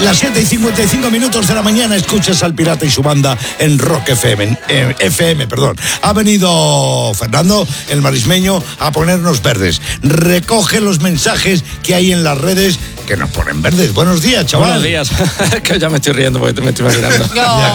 Las 7:55 de la mañana escuchas al Pirata y su banda en Rock FM. Ha venido Fernando, el marismeño, a ponernos verdes. Recoge los mensajes que hay en las redes que nos ponen verdes. Buenos días, chaval. Buenos días. Que ya me estoy riendo porque me estoy imaginando.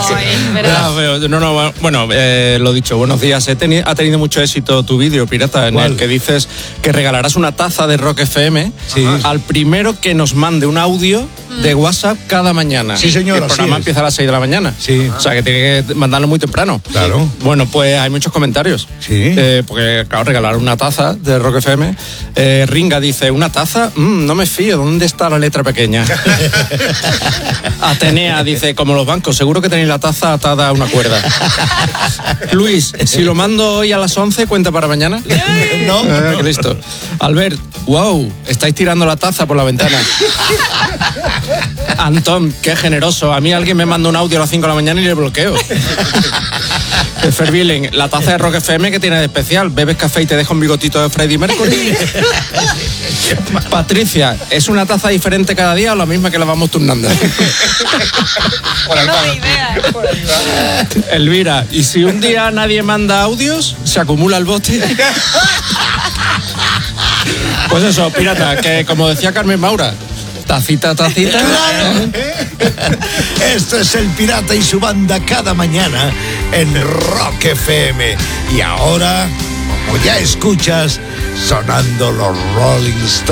Lo dicho, buenos días. Ha tenido mucho éxito tu vídeo, Pirata, en el que dices que regalarás una taza de Rock FM al primero que nos mande un audio de WhatsApp cada mañana. Sí, señor. El programa empieza a las 6 de la mañana. Sí. O sea, que tiene que mandarlo muy temprano. Claro. Bueno, pues hay muchos comentarios. Sí. Porque, claro, regalar una taza de Rock FM. Ringa dice, ¿una taza? No me fío. ¿Dónde está la letra pequeña? Atenea dice, como los bancos, seguro que tenéis la taza atada a una cuerda. Luis, si lo mando hoy a las 11, ¿cuenta para mañana? No. Listo. Albert, wow, estáis tirando la taza por la ventana. Antón, qué generoso. A mí alguien me manda un audio a las 5 de la mañana y le bloqueo. Fervilen, la taza de Rock FM, que tiene de especial? ¿Bebes café y te deja un bigotito de Freddie Mercury? Patricia, ¿es una taza diferente cada día o la misma que la vamos turnando? No idea. Elvira, ¿y si un día nadie manda audios, se acumula el bote? Pues eso, Pirata, que como decía Carmen Maura, tacita. Claro. Esto es el Pirata y su banda cada mañana en Rock FM. Y ahora, como ya escuchas, sonando los Rolling Stones.